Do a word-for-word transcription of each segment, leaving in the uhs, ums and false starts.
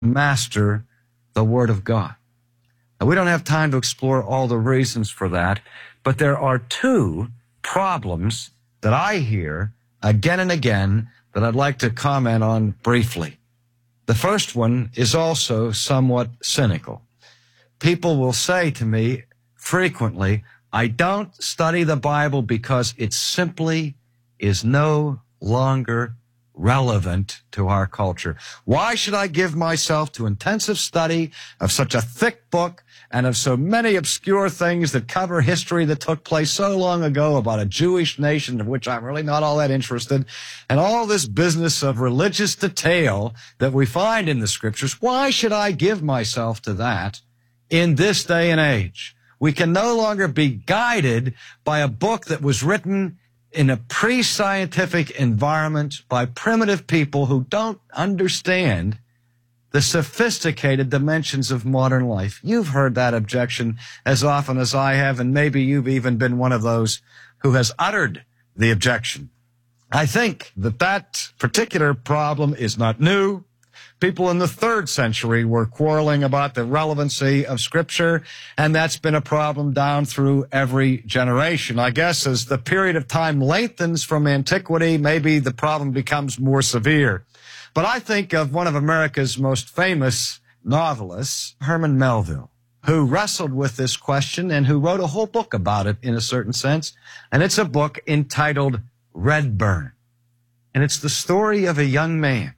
master the Word of God. Now, we don't have time to explore all the reasons for that, but there are two problems that I hear again and again that I'd like to comment on briefly. The first one is also somewhat cynical. People will say to me frequently, I don't study the Bible because it simply is no longer relevant to our culture. Why should I give myself to intensive study of such a thick book and of so many obscure things that cover history that took place so long ago about a Jewish nation of which I'm really not all that interested, and all this business of religious detail that we find in the Scriptures? Why should I give myself to that in this day and age? We can no longer be guided by a book that was written in a pre-scientific environment by primitive people who don't understand the sophisticated dimensions of modern life. You've heard that objection as often as I have, and maybe you've even been one of those who has uttered the objection. I think that that particular problem is not new. People in the third century were quarreling about the relevancy of Scripture, and that's been a problem down through every generation. I guess as the period of time lengthens from antiquity, maybe the problem becomes more severe. But I think of one of America's most famous novelists, Herman Melville, who wrestled with this question and who wrote a whole book about it in a certain sense. And it's a book entitled Redburn. And it's the story of a young man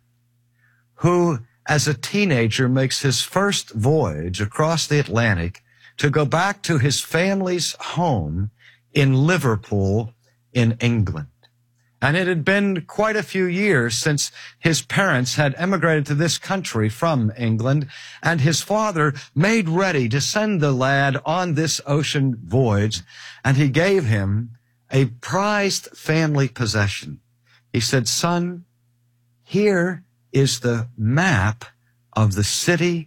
who, as a teenager, makes his first voyage across the Atlantic to go back to his family's home in Liverpool in England. And it had been quite a few years since his parents had emigrated to this country from England, and his father made ready to send the lad on this ocean voyage, and he gave him a prized family possession. He said, "Son, here is the map of the city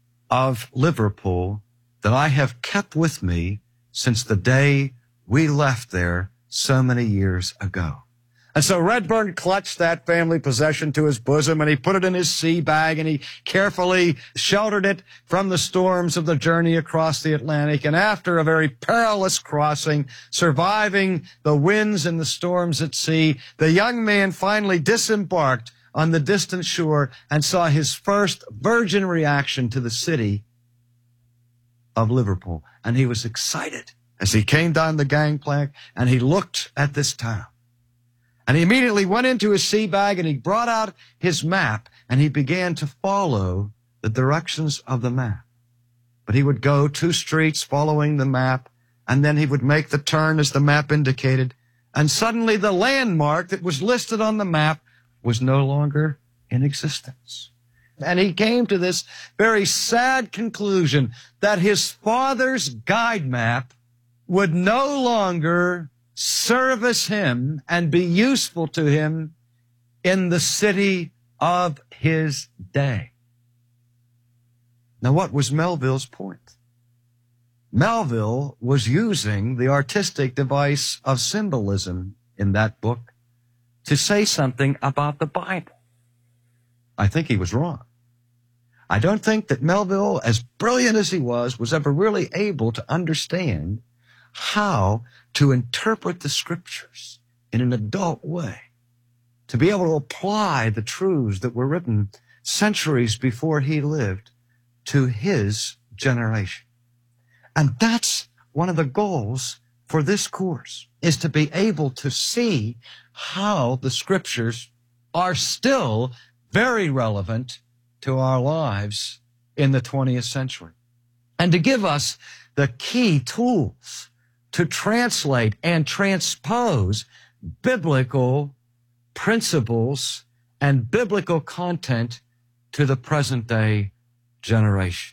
of Liverpool that I have kept with me since the day we left there so many years ago." And so Redburn clutched that family possession to his bosom, and he put it in his sea bag, and he carefully sheltered it from the storms of the journey across the Atlantic. And after a very perilous crossing, surviving the winds and the storms at sea, the young man finally disembarked on the distant shore and saw his first virgin reaction to the city of Liverpool. And he was excited as he came down the gangplank and he looked at this town. And he immediately went into his sea bag and he brought out his map and he began to follow the directions of the map. But he would go two streets following the map, and then he would make the turn as the map indicated. And suddenly the landmark that was listed on the map was no longer in existence. And he came to this very sad conclusion that his father's guide map would no longer service him and be useful to him in the city of his day. Now, what was Melville's point? Melville was using the artistic device of symbolism in that book to say something about the Bible. I think he was wrong. I don't think that Melville, as brilliant as he was, was ever really able to understand how to interpret the Scriptures in an adult way, to be able to apply the truths that were written centuries before he lived to his generation. And that's one of the goals for this course, is to be able to see how the Scriptures are still very relevant to our lives in the twentieth century, and to give us the key tools to translate and transpose biblical principles and biblical content to the present day generation.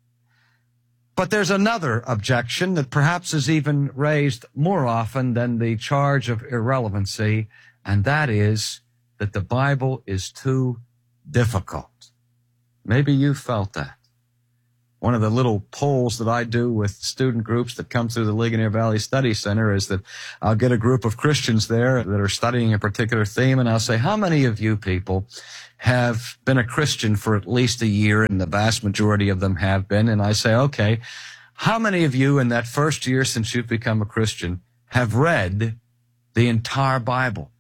But there's another objection that perhaps is even raised more often than the charge of irrelevancy, and that is that the Bible is too difficult. Maybe you felt that. One of the little polls that I do with student groups that come through the Ligonier Valley Study Center is that I'll get a group of Christians there that are studying a particular theme, and I'll say, how many of you people have been a Christian for at least a year? And the vast majority of them have been. And I say, okay, how many of you in that first year since you've become a Christian have read the entire Bible?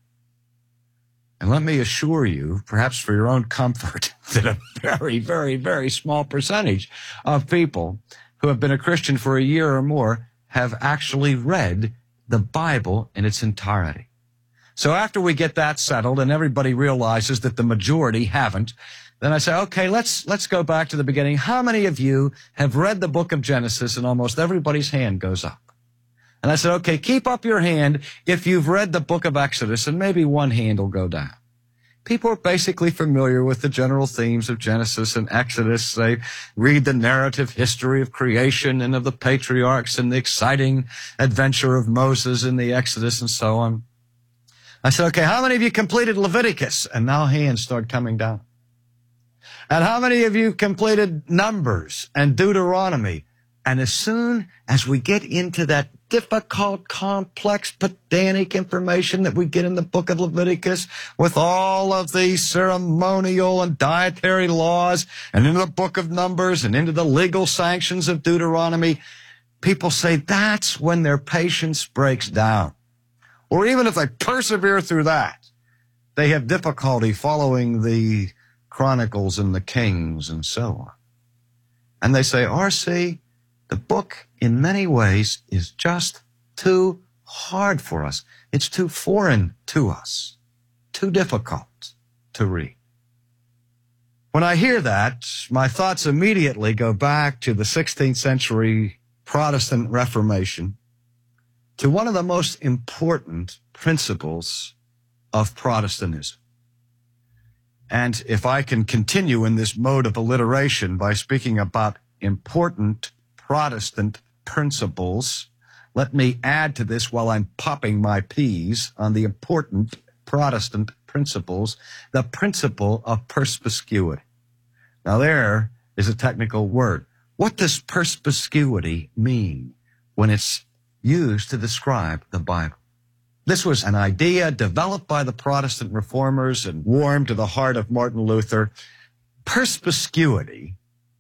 And let me assure you, perhaps for your own comfort, that a very, very, very small percentage of people who have been a Christian for a year or more have actually read the Bible in its entirety. So after we get that settled and everybody realizes that the majority haven't, then I say, okay, let's, let's go back to the beginning. How many of you have read the book of Genesis? And almost everybody's hand goes up. And I said, okay, keep up your hand if you've read the book of Exodus, and maybe one hand will go down. People are basically familiar with the general themes of Genesis and Exodus. They read the narrative history of creation and of the patriarchs and the exciting adventure of Moses in the Exodus and so on. I said, okay, how many of you completed Leviticus? And now hands start coming down. And how many of you completed Numbers and Deuteronomy? And as soon as we get into that difficult, complex, pedantic information that we get in the book of Leviticus with all of the ceremonial and dietary laws, and into the book of Numbers and into the legal sanctions of Deuteronomy, people say that's when their patience breaks down. Or even if they persevere through that, they have difficulty following the Chronicles and the Kings and so on. And they say, R C, the book, in many ways, is just too hard for us. It's too foreign to us, too difficult to read. When I hear that, my thoughts immediately go back to the sixteenth century Protestant Reformation, to one of the most important principles of Protestantism. And if I can continue in this mode of alliteration by speaking about important Protestant principles, let me add to this while I'm popping my peas on the important Protestant principles, the principle of perspicuity. Now there is a technical word. What does perspicuity mean when it's used to describe the Bible? This was an idea developed by the Protestant reformers and warmed to the heart of Martin Luther. Perspicuity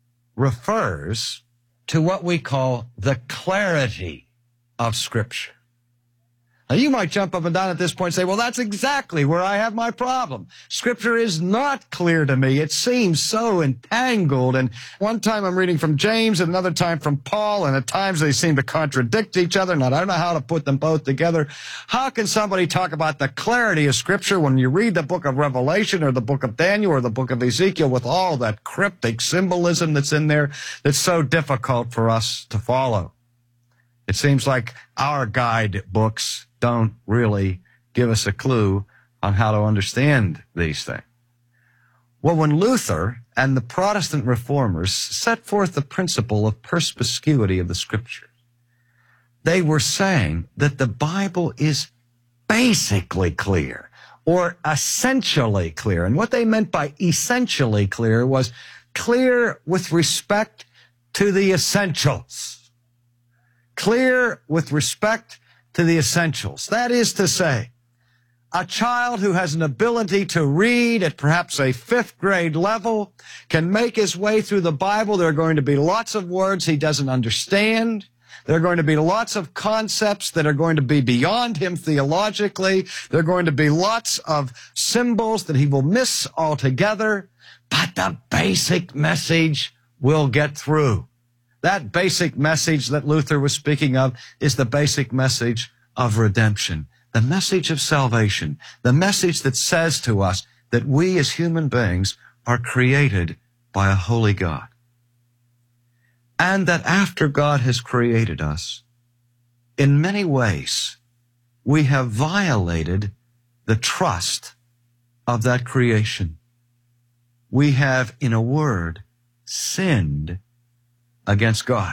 refers to what we call the clarity of Scripture. Now, you might jump up and down at this point and say, well, that's exactly where I have my problem. Scripture is not clear to me. It seems so entangled. And one time I'm reading from James and another time from Paul, and at times they seem to contradict each other, and I don't know how to put them both together. How can somebody talk about the clarity of Scripture when you read the book of Revelation or the book of Daniel or the book of Ezekiel with all that cryptic symbolism that's in there that's so difficult for us to follow? It seems like our guide books don't really give us a clue on how to understand these things. Well, when Luther and the Protestant reformers set forth the principle of perspicuity of the Scriptures, they were saying that the Bible is basically clear or essentially clear. And what they meant by essentially clear was clear with respect to the essentials. Clear with respect to the essentials. That is to say, a child who has an ability to read at perhaps a fifth grade level can make his way through the Bible. There are going to be lots of words he doesn't understand. There are going to be lots of concepts that are going to be beyond him theologically. There are going to be lots of symbols that he will miss altogether. But the basic message will get through. That basic message that Luther was speaking of is the basic message of redemption, the message of salvation, the message that says to us that we as human beings are created by a holy God. And that after God has created us, in many ways, we have violated the trust of that creation. We have, in a word, sinned against God.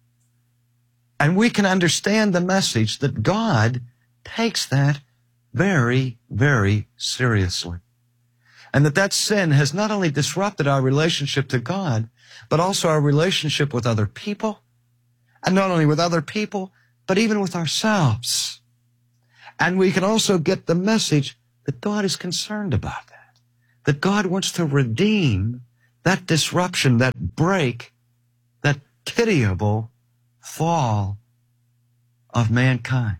And we can understand the message that God takes that very, very seriously. And that that sin has not only disrupted our relationship to God, but also our relationship with other people. And not only with other people, but even with ourselves. And we can also get the message that God is concerned about that. That God wants to redeem that disruption, that break, that pitiable fall of mankind.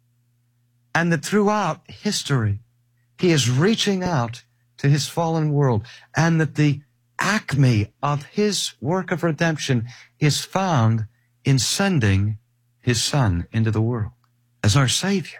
And that throughout history, he is reaching out to his fallen world. And that the acme of his work of redemption is found in sending his Son into the world as our Savior.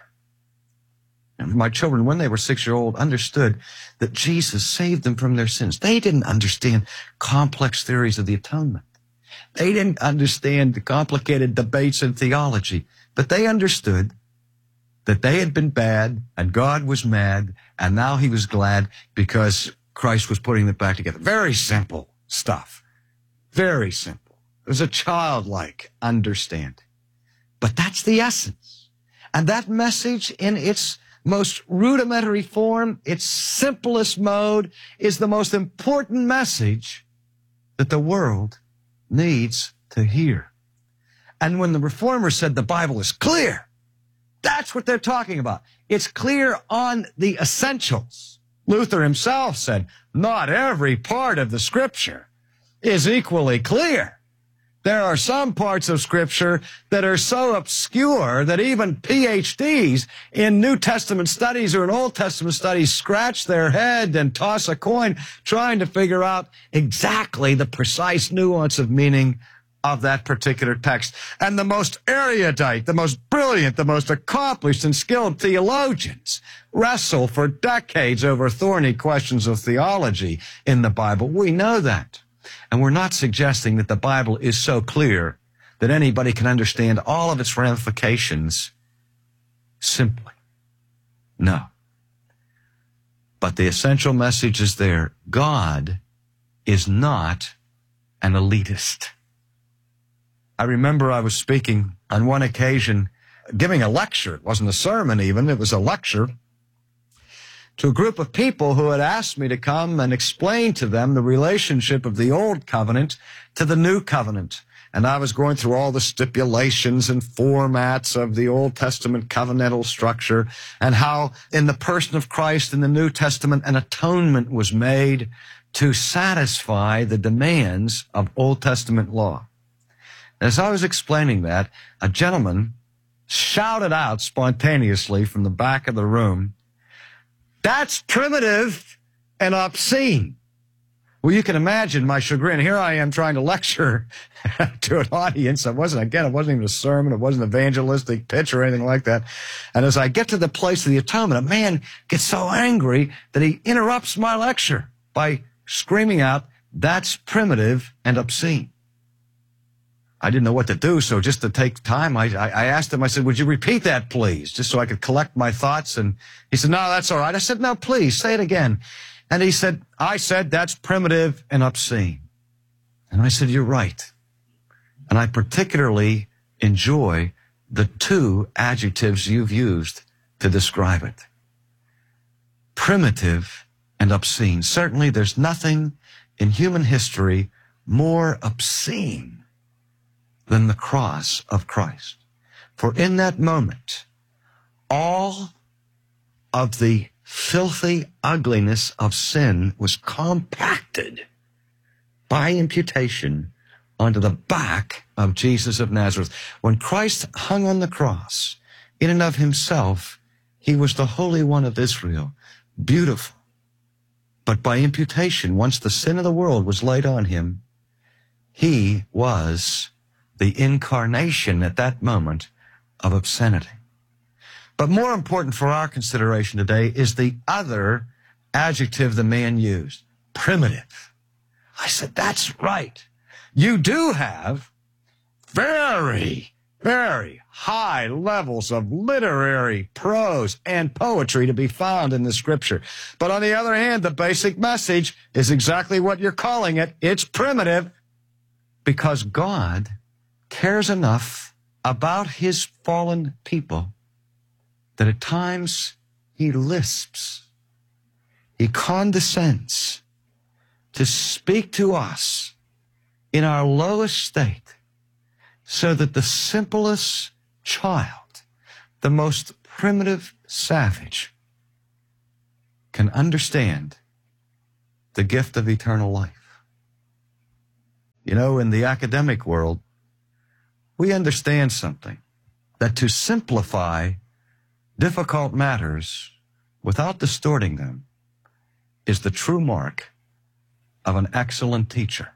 And my children, when they were six years old, understood that Jesus saved them from their sins. They didn't understand complex theories of the atonement. They didn't understand the complicated debates in theology, but they understood that they had been bad and God was mad, and now he was glad because Christ was putting it back together. Very simple stuff. Very simple. It was a childlike understanding. But that's the essence. And that message in its most rudimentary form, its simplest mode, is the most important message that the world needs to hear. And when the Reformers said the Bible is clear, that's what they're talking about. It's clear on the essentials. Luther himself said, not every part of the Scripture is equally clear. There are some parts of Scripture that are so obscure that even P H Ds in New Testament studies or in Old Testament studies scratch their head and toss a coin trying to figure out exactly the precise nuance of meaning of that particular text. And the most erudite, the most brilliant, the most accomplished and skilled theologians wrestle for decades over thorny questions of theology in the Bible. We know that. And we're not suggesting that the Bible is so clear that anybody can understand all of its ramifications simply. No. But the essential message is there. God is not an elitist. I remember I was speaking on one occasion, giving a lecture. It wasn't a sermon even, it was a lecture to a group of people who had asked me to come and explain to them the relationship of the Old Covenant to the New Covenant. And I was going through all the stipulations and formats of the Old Testament covenantal structure and how in the person of Christ in the New Testament an atonement was made to satisfy the demands of Old Testament law. As I was explaining that, a gentleman shouted out spontaneously from the back of the room, "That's primitive and obscene." Well, you can imagine my chagrin. Here I am trying to lecture to an audience. I wasn't, again, it wasn't even a sermon. It wasn't an evangelistic pitch or anything like that. And as I get to the place of the atonement, a man gets so angry that he interrupts my lecture by screaming out, "That's primitive and obscene." I didn't know what to do, so just to take time, I, I, I asked him, I said, "Would you repeat that, please?" Just so I could collect my thoughts. And he said, "No, that's all right." I said, "No, please, say it again." And he said, "I said that's primitive and obscene." And I said, "You're right." And I particularly enjoy the two adjectives you've used to describe it. Primitive and obscene. Certainly there's nothing in human history more obscene than the cross of Christ. For in that moment, all of the filthy ugliness of sin was compacted by imputation onto the back of Jesus of Nazareth. When Christ hung on the cross, in and of himself, he was the Holy One of Israel, beautiful. But by imputation, once the sin of the world was laid on him, he was the incarnation at that moment of obscenity. But more important for our consideration today is the other adjective the man used, primitive. I said, "That's right. You do have very, very high levels of literary prose and poetry to be found in the Scripture. But on the other hand, the basic message is exactly what you're calling it. It's primitive because God cares enough about his fallen people that at times he lisps. He condescends to speak to us in our lowest state so that the simplest child, the most primitive savage, can understand the gift of eternal life. You know, in the academic world, we understand something, that to simplify difficult matters without distorting them is the true mark of an excellent teacher.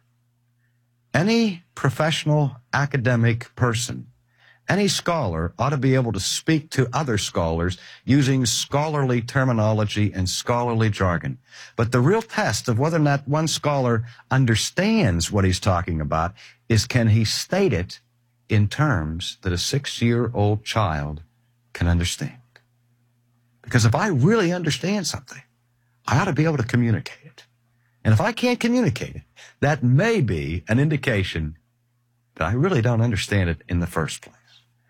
Any professional academic person, any scholar ought to be able to speak to other scholars using scholarly terminology and scholarly jargon. But the real test of whether or not one scholar understands what he's talking about is, can he state it in terms that a six-year-old child can understand? Because if I really understand something, I ought to be able to communicate it. And if I can't communicate it, that may be an indication that I really don't understand it in the first place.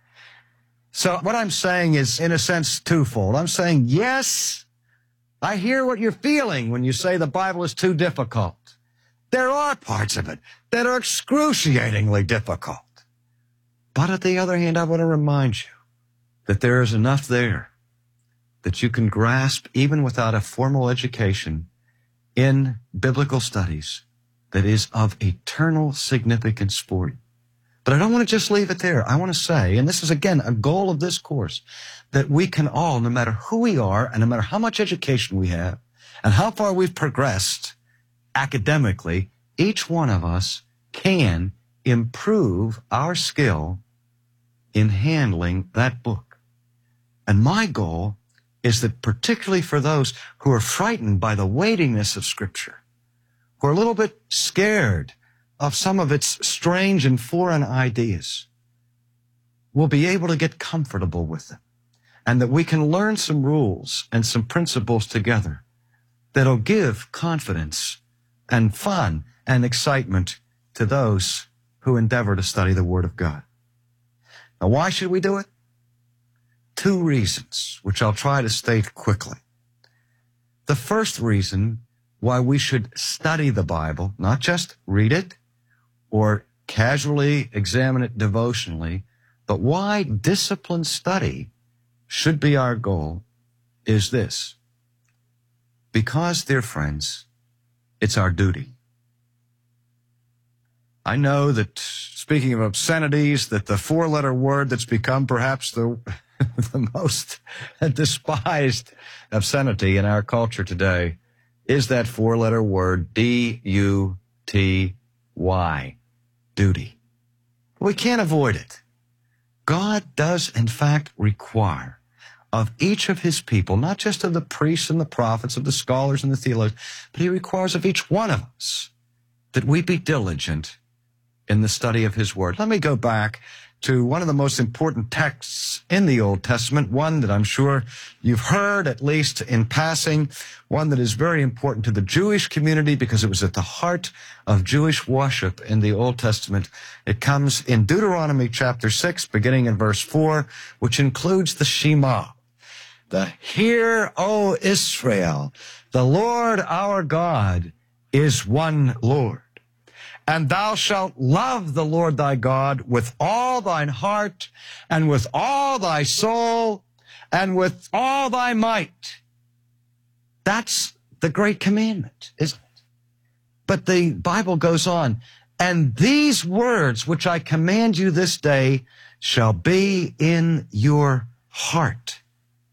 So what I'm saying is, in a sense, twofold. I'm saying, yes, I hear what you're feeling when you say the Bible is too difficult. There are parts of it that are excruciatingly difficult. But on the other hand, I want to remind you that there is enough there that you can grasp even without a formal education in biblical studies that is of eternal significance for you. But I don't want to just leave it there. I want to say, and this is again a goal of this course, that we can all, no matter who we are and no matter how much education we have and how far we've progressed academically, each one of us can improve our skill in handling that book. And my goal is that, particularly for those who are frightened by the weightiness of Scripture, who are a little bit scared of some of its strange and foreign ideas, we'll be able to get comfortable with them, and that we can learn some rules and some principles together that'll give confidence and fun and excitement to those who endeavor to study the Word of God. Now, why should we do it? Two reasons, which I'll try to state quickly. The first reason why we should study the Bible, not just read it or casually examine it devotionally, but why disciplined study should be our goal, is this. Because, dear friends, it's our duty. I know that, speaking of obscenities, that the four-letter word that's become perhaps the the most despised obscenity in our culture today is that four-letter word, D U T Y, duty. We can't avoid it. God does, in fact, require of each of his people, not just of the priests and the prophets, of the scholars and the theologians, but he requires of each one of us that we be diligent in the study of his word. Let me go back to one of the most important texts in the Old Testament, one that I'm sure you've heard, at least in passing, one that is very important to the Jewish community because it was at the heart of Jewish worship in the Old Testament. It comes in Deuteronomy chapter six, beginning in verse four, which includes the Shema. The Hear, O Israel, the Lord our God is one Lord. And thou shalt love the Lord thy God with all thine heart and with all thy soul and with all thy might. That's the great commandment, isn't it? But the Bible goes on, and these words which I command you this day shall be in your heart,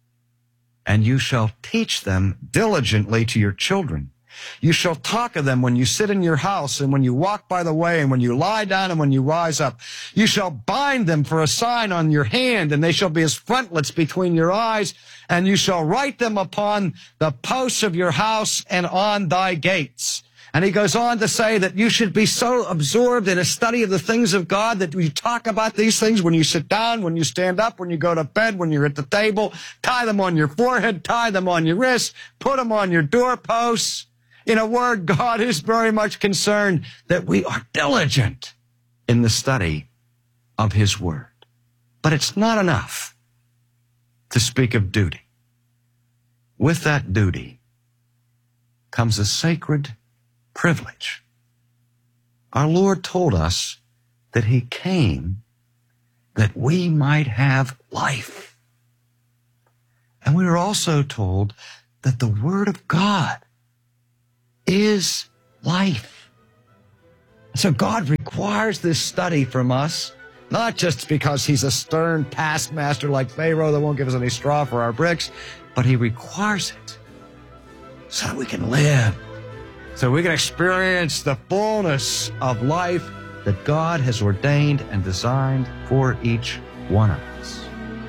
and you shall teach them diligently to your children. You shall talk of them when you sit in your house and when you walk by the way and when you lie down and when you rise up. You shall bind them for a sign on your hand, and they shall be as frontlets between your eyes, and you shall write them upon the posts of your house and on thy gates. And he goes on to say that you should be so absorbed in a study of the things of God that you talk about these things when you sit down, when you stand up, when you go to bed, when you're at the table. Tie them on your forehead, tie them on your wrists, put them on your doorposts. In a word, God is very much concerned that we are diligent in the study of his word. But it's not enough to speak of duty. With that duty comes a sacred privilege. Our Lord told us that he came that we might have life. And we were also told that the Word of God is life. So God requires this study from us, not just because he's a stern taskmaster like Pharaoh that won't give us any straw for our bricks, but he requires it so that we can live, so we can experience the fullness of life that God has ordained and designed for each one of us.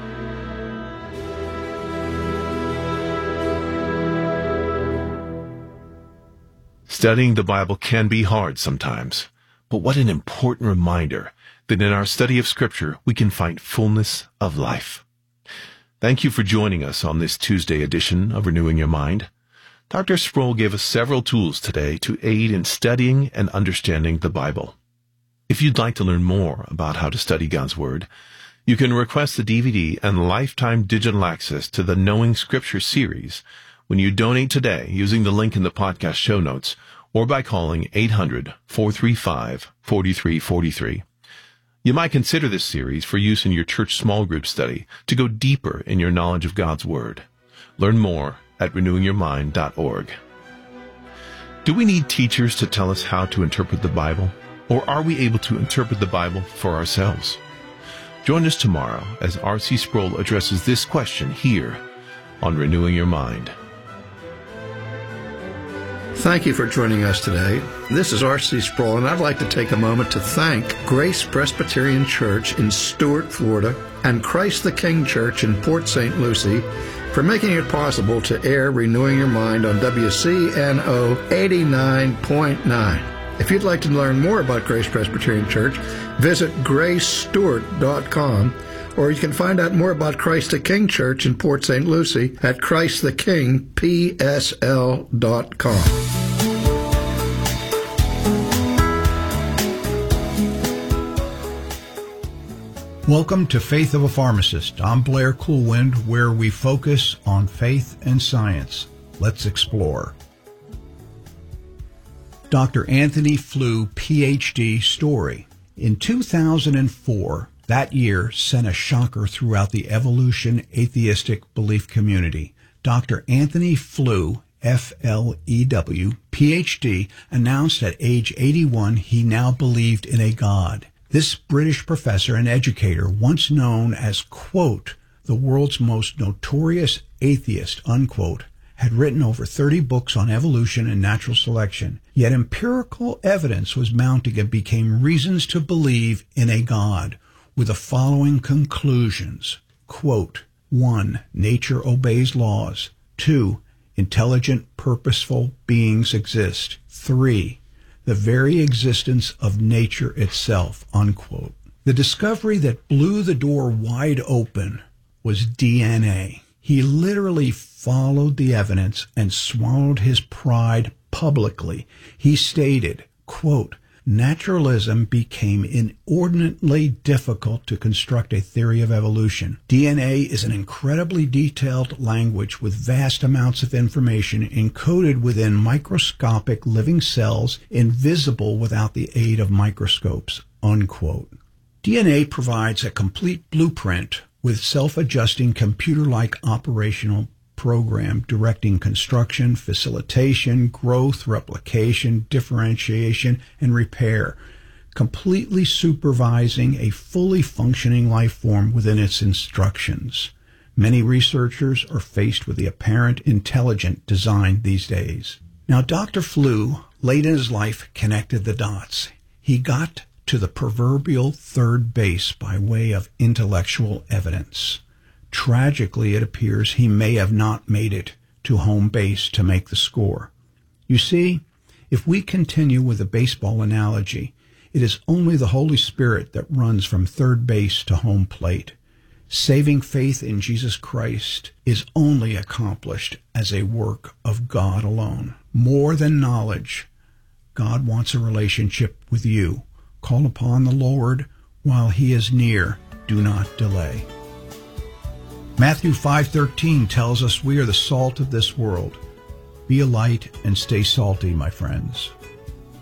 Studying the Bible can be hard sometimes, but what an important reminder that in our study of Scripture we can find fullness of life. Thank you for joining us on this Tuesday edition of Renewing Your Mind. Doctor Sproul gave us several tools today to aid in studying and understanding the Bible. If you'd like to learn more about how to study God's Word, you can request the D V D and lifetime digital access to the Knowing Scripture series when you donate today using the link in the podcast show notes or by calling eight hundred, four three five, four three four three. You might consider this series for use in your church small group study to go deeper in your knowledge of God's Word. Learn more at renewing your mind dot org. Do we need teachers to tell us how to interpret the Bible, or are we able to interpret the Bible for ourselves? Join us tomorrow as R C Sproul addresses this question here on Renewing Your Mind. Thank you for joining us today. This is R C Sproul, and I'd like to take a moment to thank Grace Presbyterian Church in Stuart, Florida, and Christ the King Church in Port Saint Lucie for making it possible to air Renewing Your Mind on W C N O eighty-nine point nine. If you'd like to learn more about Grace Presbyterian Church, visit grace stewart dot com, or you can find out more about Christ the King Church in Port Saint Lucie at christ the king p s l dot com. Welcome to Faith of a Pharmacist. I'm Blair Coolwind, where we focus on faith and science. Let's explore. Doctor Anthony Flew, P H D story. In two thousand four, that year sent a shocker throughout the evolution atheistic belief community. Doctor Anthony Flew, F L E W, P H D, announced at age eighty-one he now believed in a God. This British professor and educator, once known as, quote, the world's most notorious atheist, unquote, had written over thirty books on evolution and natural selection. Yet empirical evidence was mounting and became reasons to believe in a God, with the following conclusions. Quote, one, nature obeys laws. Two, intelligent, purposeful beings exist. Three, the very existence of nature itself, unquote. The discovery that blew the door wide open was D N A. He literally followed the evidence and swallowed his pride publicly. He stated, quote, naturalism became inordinately difficult to construct a theory of evolution. D N A is an incredibly detailed language with vast amounts of information encoded within microscopic living cells, invisible without the aid of microscopes, unquote. D N A provides a complete blueprint with self-adjusting computer-like operational program directing construction, facilitation, growth, replication, differentiation, and repair, completely supervising a fully functioning life form within its instructions. Many researchers are faced with the apparent intelligent design these days. Now, Doctor Flew, late in his life, connected the dots. He got to the proverbial third base by way of intellectual evidence. Tragically, it appears he may have not made it to home base to make the score. You see, if we continue with the baseball analogy, it is only the Holy Spirit that runs from third base to home plate. Saving faith in Jesus Christ is only accomplished as a work of God alone. More than knowledge, God wants a relationship with you. Call upon the Lord while he is near. Do not delay. Matthew five thirteen tells us we are the salt of this world. Be a light and stay salty, my friends.